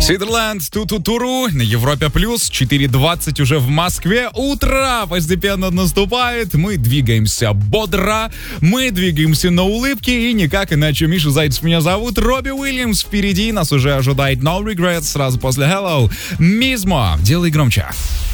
Сидерленд, Туту-Туру на Европе Плюс, 4:20 уже в Москве. Утро постепенно наступает, мы двигаемся бодро, мы двигаемся на улыбке и никак иначе. Миша Зайцев меня зовут, Робби Уильямс впереди, нас уже ожидает No Regrets сразу после Hello. Мизмо, делай громче.